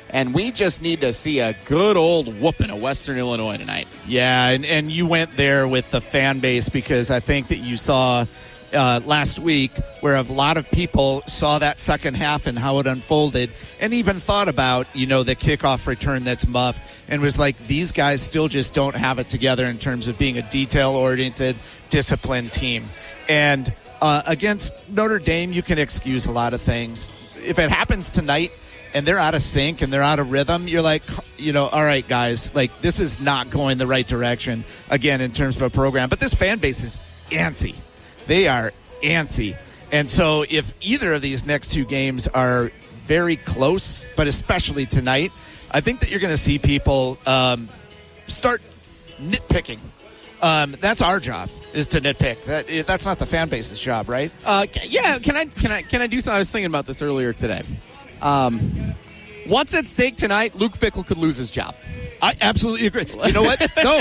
And we just need to see a good old whooping of Western Illinois tonight. Yeah, and you went there with the fan base because I think that you saw last week where a lot of people saw that second half and how it unfolded and even thought about, the kickoff return that's muffed and was like, these guys still just don't have it together in terms of being a detail-oriented, disciplined team. And against Notre Dame, you can excuse a lot of things. If it happens tonight, and they're out of sync and they're out of rhythm, you're like, all right, guys, like this is not going the right direction, again, in terms of a program. But this fan base is antsy. They are antsy. And so if either of these next two games are very close, but especially tonight, I think that you're going to see people start nitpicking. That's our job, is to nitpick. That's not the fan base's job, right? Yeah, can I do something? I was thinking about this earlier today. What's at stake tonight? Luke Fickell could lose his job. I absolutely agree. You know what? No,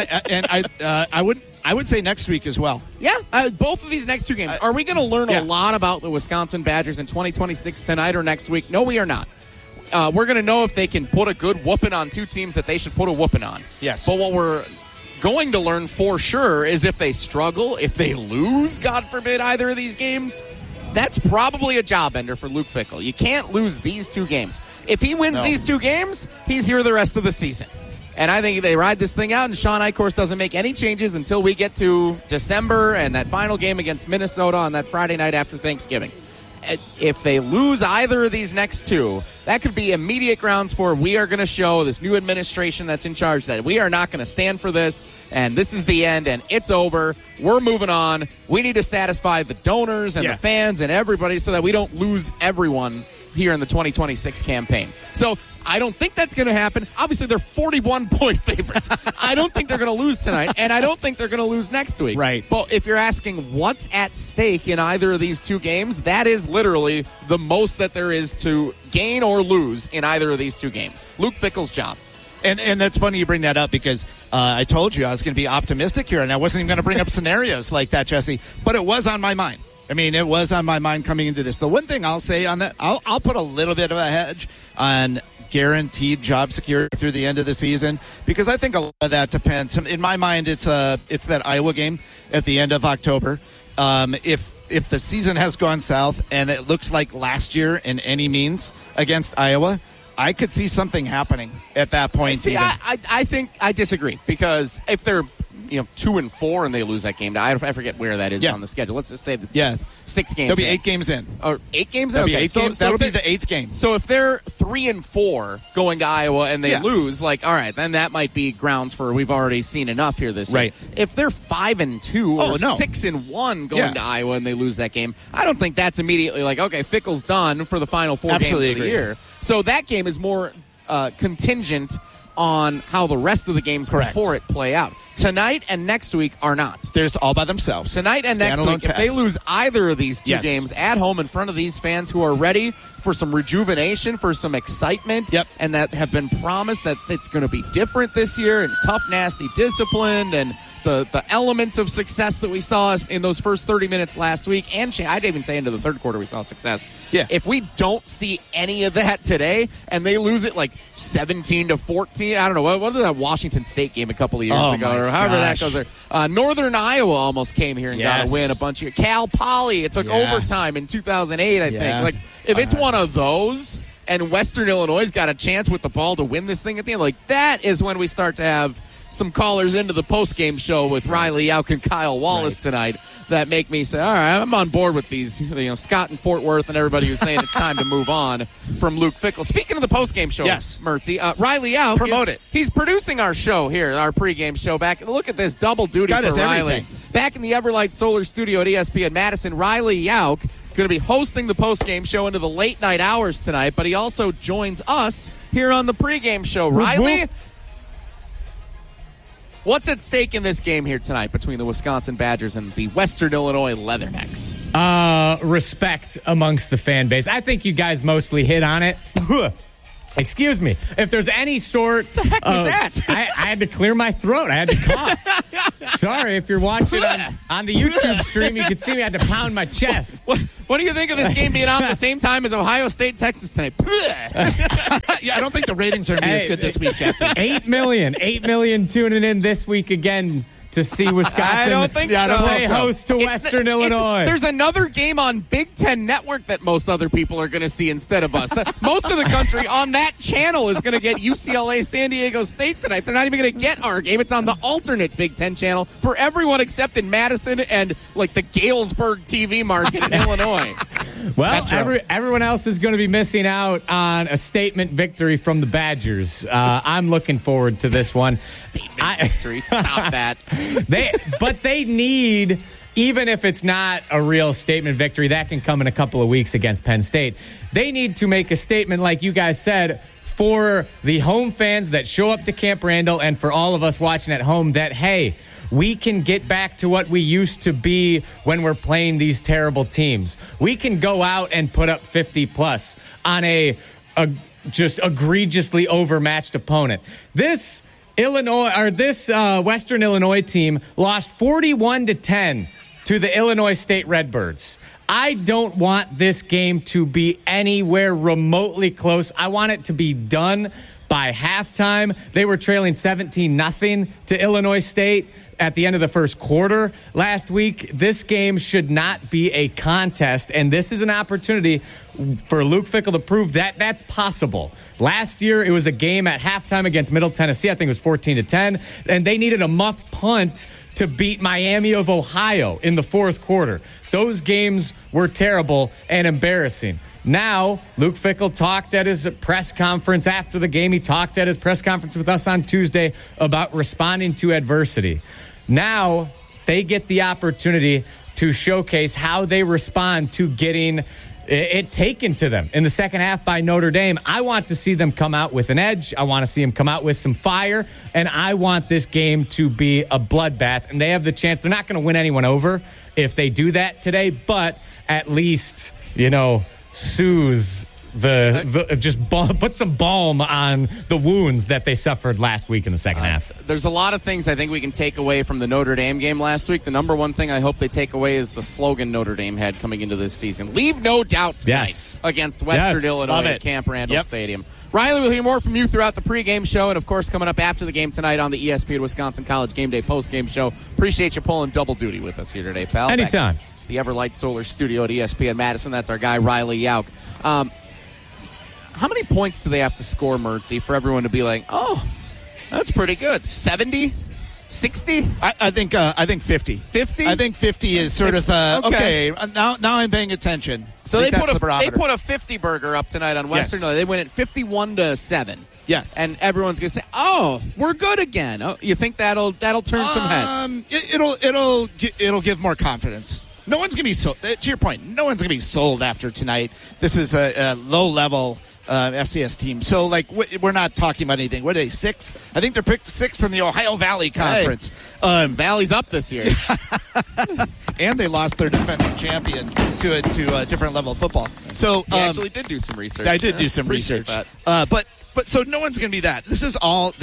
I would say next week as well. Yeah, both of these next two games. Are we going to learn a lot about the Wisconsin Badgers in 2026 tonight or next week? No, we are not. We're going to know if they can put a good whooping on two teams that they should put a whooping on. Yes. But what we're going to learn for sure is if they struggle, if they lose, God forbid, either of these games. That's probably a job ender for Luke Fickell. You can't lose these two games. If he wins these two games, he's here the rest of the season. And I think they ride this thing out, and Sean Eichhorst doesn't make any changes until we get to December and that final game against Minnesota on that Friday night after Thanksgiving. If they lose either of these next two, that could be immediate grounds for we are going to show this new administration that's in charge that we are not going to stand for this, and this is the end, and it's over. We're moving on. We need to satisfy the donors and the fans and everybody so that we don't lose everyone here in the 2026 campaign. So I don't think that's going to happen. Obviously, they're 41-point favorites. I don't think they're going to lose tonight, and I don't think they're going to lose next week. Right. But if you're asking what's at stake in either of these two games, that is literally the most that there is to gain or lose in either of these two games. Luke Fickell's job. And that's funny you bring that up because I told you I was going to be optimistic here, and I wasn't even going to bring up scenarios like that, Jesse, but it was on my mind. I mean, it was on my mind coming into this. The one thing I'll say on that, I'll put a little bit of a hedge on guaranteed job security through the end of the season because I think a lot of that depends. In my mind, it's that Iowa game at the end of October. If the season has gone south and it looks like last year in any means against Iowa, I could see something happening at that point. See, I think I disagree because if they're 2-4 and they lose that game, I forget where that is on the schedule. Let's just say that six games. There'll be 8 games in. Or 8 games in? That'll be 8 games. That'll be the 8th game. So if they're 3-4 going to Iowa and they lose, all right, then that might be grounds for we've already seen enough here this year. If they're 5-2 or 6-1 going to Iowa and they lose that game, I don't think that's immediately like, okay, Fickell's done for the final 4 games of the year. So that game is more contingent on how the rest of the games before it play out. Tonight and next week are not. They're just all by themselves. Tonight and next week, if they lose either of these two games at home in front of these fans who are ready for some rejuvenation, for some excitement, and that have been promised that it's going to be different this year and tough, nasty, disciplined, and the elements of success that we saw in those first 30 minutes last week, and I'd even say into the third quarter we saw success. If we don't see any of that today, and they lose it like 17-14, I don't know, what was that Washington State game a couple of years ago, or however that goes there. Northern Iowa almost came here and got a win a bunch of years. Cal Poly, it took overtime in 2008, I think. Like, if it's one of those, and Western Illinois got a chance with the ball to win this thing at the end, like, that is when we start to have some callers into the post-game show with Riley Yauk and Kyle Wallace tonight that make me say, all right, I'm on board with these, Scott and Fort Worth and everybody who's saying it's time to move on from Luke Fickell. Speaking of the post-game show, Mertzy, Riley Yauk, promote it. He's producing our show here, our pregame show. Look at this double duty for Riley. Everything. Back in the Everlight Solar Studio at ESPN Madison, Riley Yauk going to be hosting the post-game show into the late-night hours tonight, but he also joins us here on the pregame show. Riley, what's at stake in this game here tonight between the Wisconsin Badgers and the Western Illinois Leathernecks? Respect amongst the fan base. I think you guys mostly hit on it. Excuse me. If there's any sort the heck was that? I had to clear my throat. I had to cough. Sorry, if you're watching on the YouTube stream, you can see me. I had to pound my chest. What do you think of this game being on at the same time as Ohio State, Texas tonight? Yeah, I don't think the ratings are going to be as good this week, Jesse. 8 million tuning in this week again to see Wisconsin. I don't think so. Play host to Western Illinois. There's another game on Big Ten Network that most other people are going to see instead of us. Most of the country on that channel is going to get UCLA San Diego State tonight. They're not even going to get our game. It's on the alternate Big Ten channel for everyone except in Madison and like the Galesburg TV market in Illinois. Well, everyone else is going to be missing out on a statement victory from the Badgers. I'm looking forward to this one. Statement victory. Stop that. They need, even if it's not a real statement victory, that can come in a couple of weeks against Penn State. They need to make a statement, like you guys said, for the home fans that show up to Camp Randall and for all of us watching at home that, hey, we can get back to what we used to be when we're playing these terrible teams. We can go out and put up 50+ on a just egregiously overmatched opponent. This Western Illinois team lost 41-10 to the Illinois State Redbirds. I don't want this game to be anywhere remotely close. I want it to be done by halftime. They were trailing 17-0 to Illinois State at the end of the first quarter last week. This game should not be a contest, and this is an opportunity for Luke Fickell to prove that that's possible. Last year, it was a game at halftime against Middle Tennessee. I think it was 14-10, and they needed a muff punt to beat Miami of Ohio in the fourth quarter. Those games were terrible and embarrassing. Now, Luke Fickell talked at his press conference after the game. He talked at his press conference with us on Tuesday about responding to adversity. Now, they get the opportunity to showcase how they respond to getting it taken to them in the second half by Notre Dame. I want to see them come out with an edge. I want to see them come out with some fire, and I want this game to be a bloodbath. And they have the chance. They're not going to win anyone over if they do that today, but at least, soothe put some balm on the wounds that they suffered last week in the second half. There's a lot of things I think we can take away from the Notre Dame game last week. The number one thing I hope they take away is the slogan Notre Dame had coming into this season. Leave no doubt tonight against Western Illinois at Camp Randall Stadium. Riley, we'll hear more from you throughout the pregame show, and of course coming up after the game tonight on the ESPN Wisconsin College Game Day postgame show. Appreciate you pulling double duty with us here today, pal. Anytime. The Everlight Solar Studio at ESPN Madison. That's our guy, Riley Yauk. How many points do they have to score, Mertzy, for everyone to be like, oh, that's pretty good? 70? 60? I think 50. 50? I think 50 is sort of okay. Now I'm paying attention. So they put a 50 burger up tonight on Western. Yes. They win at 51-7. Yes, and everyone's gonna say, "Oh, we're good again." Oh, you think that'll turn some heads? It'll give more confidence. No one's gonna be sold. To your point, no one's gonna be sold after tonight. This is a low level FCS team. So, we're not talking about anything. What are they, 6th? I think they're picked 6th in the Ohio Valley Conference. Hey, Valley's up this year. And they lost their defending champion to a different level of football. So you actually did do some research. I did do some research. But so no one's going to be that. This is all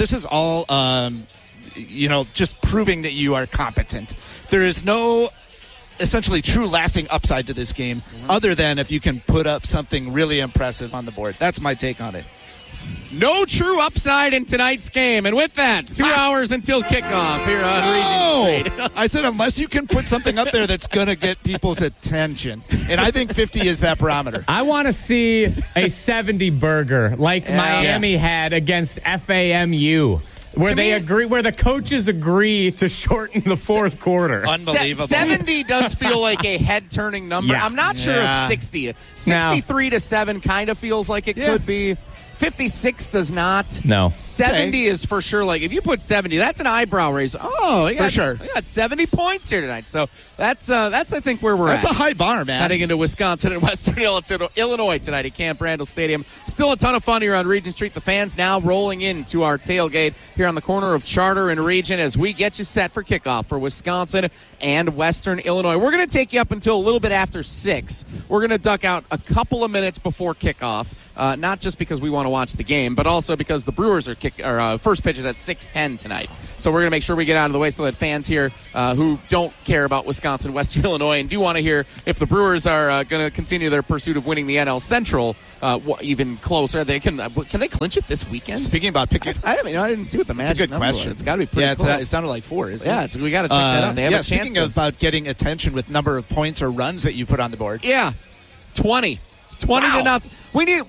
just proving that you are competent. There is no essentially true lasting upside to this game other than if you can put up something really impressive on the board. That's my take on it. No true upside in tonight's game. And with that, 2 hours until kickoff here on Regent Street. I said unless you can put something up there that's going to get people's attention. And I think 50 is that barometer. I want to see a 70 burger like Miami had against FAMU. Where where the coaches agree to shorten the fourth quarter. Unbelievable. 70 does feel like a head-turning number. Yeah. I'm not sure if 60. 63-7 kind of feels like it could be. 56 does not. No. 70 is for sure. Like, if you put 70, that's an eyebrow raiser. Oh, we got 70 points here tonight. So that's I think where we're at. That's a high bar, man. Heading into Wisconsin and Western Illinois tonight at Camp Randall Stadium. Still a ton of fun here on Regent Street. The fans now rolling into our tailgate here on the corner of Charter and Regent as we get you set for kickoff for Wisconsin and Western Illinois. We're going to take you up until a little bit after 6. We're going to duck out a couple of minutes before kickoff, not just because we want to to watch the game, but also because the Brewers are first pitch is at 6:10 tonight. So we're going to make sure we get out of the way so that fans here who don't care about Wisconsin, Western Illinois, and do want to hear if the Brewers are going to continue their pursuit of winning the NL Central even closer. Can they clinch it this weekend? Speaking about picking, I didn't see what the magic good number question. was. It's got to be pretty close. It's down to like 4, isn't it? Yeah, we got to check that out. They have a chance. Speaking about getting attention with number of points or runs that you put on the board. Yeah, 20 to nothing. We need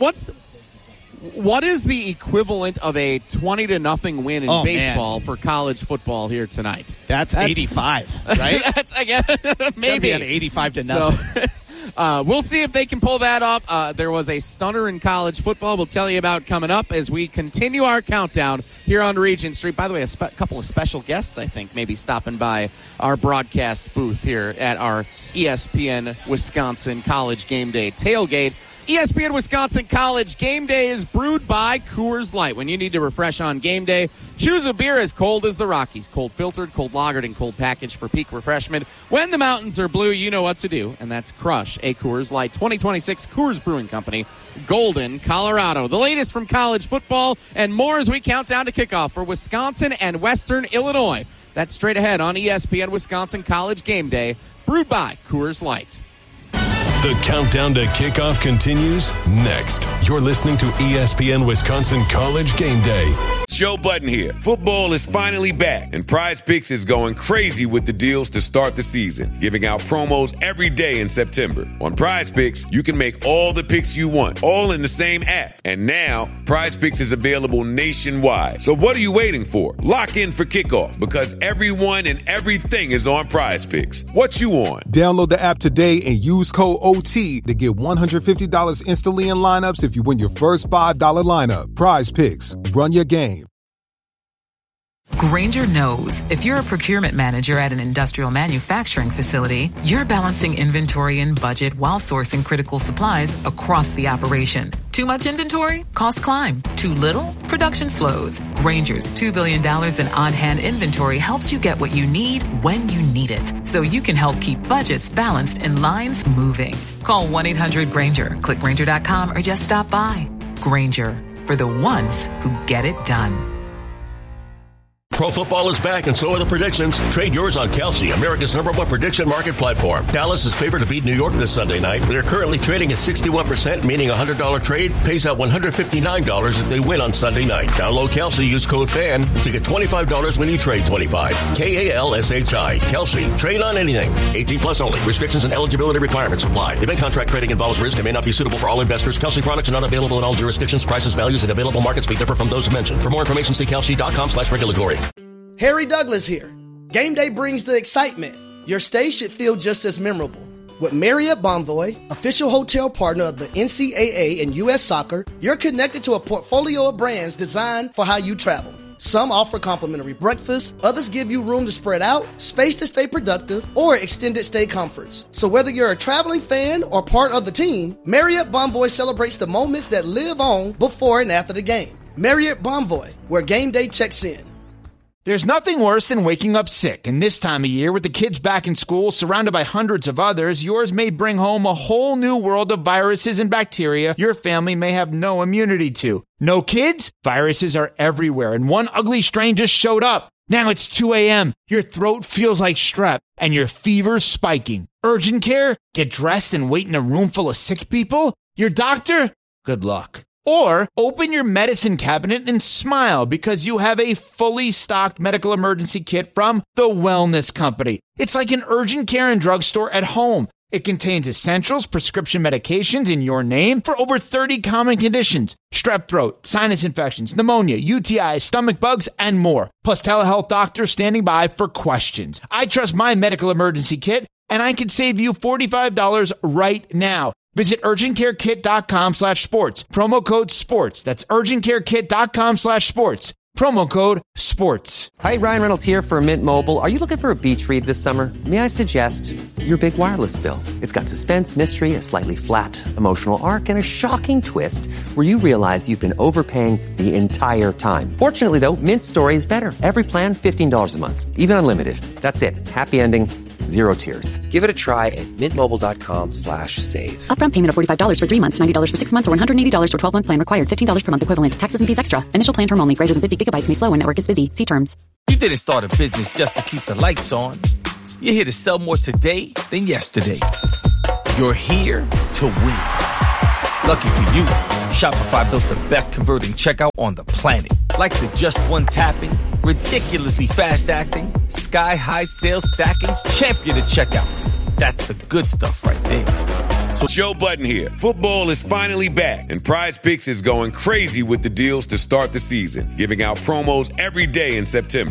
what is the equivalent of a 20-0 win in baseball for college football here tonight? That's 85, right? That's again maybe an 85-0. So, we'll see if they can pull that off. There was a stunner in college football we'll tell you about coming up as we continue our countdown here on Regent Street. By the way, a couple of special guests, I think, maybe stopping by our broadcast booth here at our ESPN Wisconsin College Game Day tailgate. ESPN Wisconsin College Game Day is brewed by Coors Light. When you need to refresh on game day, choose a beer as cold as the Rockies. Cold filtered, cold lagered, and cold packaged for peak refreshment. When the mountains are blue, you know what to do, and that's crush a Coors Light. 2026 Coors Brewing Company, Golden, Colorado. The latest from college football and more as we count down to kickoff for Wisconsin and Western Illinois. That's straight ahead on ESPN Wisconsin College Game Day, brewed by Coors Light. The countdown to kickoff continues next. You're listening to ESPN Wisconsin College Game Day. Joe Budden here. Football is finally back, and Prize Picks is going crazy with the deals to start the season, giving out promos every day in September. On Prize Picks, you can make all the picks you want, all in the same app. And now, Prize Picks is available nationwide. So what are you waiting for? Lock in for kickoff, because everyone and everything is on Prize Picks. What you on? Download the app today and use code OT to get $150 instantly in lineups if you win your first $5 lineup. Prize Picks. Run your game. Grainger knows if you're a procurement manager at an industrial manufacturing facility, you're balancing inventory and budget while sourcing critical supplies across the operation. Too much inventory? Costs climb. Too little? Production slows. Grainger's $2 billion in on-hand inventory helps you get what you need when you need it, so you can help keep budgets balanced and lines moving. Call 1-800-GRAINGER, click Grainger.com, or just stop by. Grainger, for the ones who get it done. Pro football is back, and so are the predictions. Trade yours on Kalshi, America's #1 prediction market platform. Dallas is favored to beat New York this Sunday night. They're currently trading at 61%, meaning a $100 trade pays out $159 if they win on Sunday night. Download Kalshi, use code FAN to get $25 when you trade 25. Kalshi. Kalshi. Trade on anything. 18 plus only. Restrictions and eligibility requirements apply. Event contract trading involves risk and may not be suitable for all investors. Kalshi products are not available in all jurisdictions. Prices, values, and available markets may differ from those mentioned. For more information, see Kalshi.com/regulatory. Harry Douglas here. Game day brings the excitement. Your stay should feel just as memorable. With Marriott Bonvoy, official hotel partner of the NCAA and U.S. Soccer, you're connected to a portfolio of brands designed for how you travel. Some offer complimentary breakfast, others give you room to spread out, space to stay productive, or extended stay comforts. So whether you're a traveling fan or part of the team, Marriott Bonvoy celebrates the moments that live on before and after the game. Marriott Bonvoy, where game day checks in. There's nothing worse than waking up sick, and this time of year, with the kids back in school, surrounded by hundreds of others, yours may bring home a whole new world of viruses and bacteria your family may have no immunity to. No kids? Viruses are everywhere, and one ugly strain just showed up. Now it's 2 a.m., your throat feels like strep, and your fever's spiking. Urgent care? Get dressed and wait in a room full of sick people? Your doctor? Good luck. Or open your medicine cabinet and smile because you have a fully stocked medical emergency kit from The Wellness Company. It's like an urgent care and drugstore at home. It contains essentials, prescription medications in your name for over 30 common conditions. Strep throat, sinus infections, pneumonia, UTIs, stomach bugs, and more. Plus telehealth doctors standing by for questions. I trust my medical emergency kit, and I can save you $45 right now. Visit urgentcarekit.com/sports. Promo code SPORTS. That's urgentcarekit.com/sports. Promo code SPORTS. Hi, Ryan Reynolds here for Mint Mobile. Are you looking for a beach read this summer? May I suggest your big wireless bill? It's got suspense, mystery, a slightly flat, emotional arc, and a shocking twist where you realize you've been overpaying the entire time. Fortunately, though, Mint's story is better. Every plan, $15 a month. Even unlimited. That's it. Happy ending. 0 tiers. Give it a try at mintmobile.com/save. Upfront payment of $45 for 3 months, $90 for 6 months, or $180 for 12-month plan required. $15 per month equivalent. Taxes and fees extra. Initial plan term only. Greater than 50 gigabytes may slow when network is busy. See terms. You didn't start a business just to keep the lights on. You're here to sell more today than yesterday. You're here to win. Lucky for you, Shopify built the best converting checkout on the planet. Like the just one tapping, ridiculously fast acting, sky-high sales stacking, champion of checkouts. That's the good stuff right there. So Joe Budden here. Football is finally back, and Prize Picks is going crazy with the deals to start the season, giving out promos every day in September.